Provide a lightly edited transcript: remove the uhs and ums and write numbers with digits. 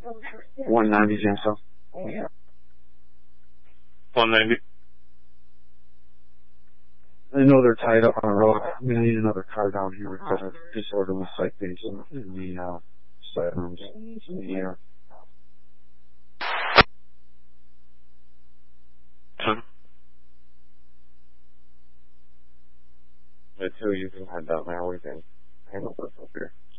190 Jamestown. 190. I know they're tied up on a road. I'm going to need another car down here. We've got a disorderly sight page in the side rooms in the air. The two of you can head down there. We can handle this up here.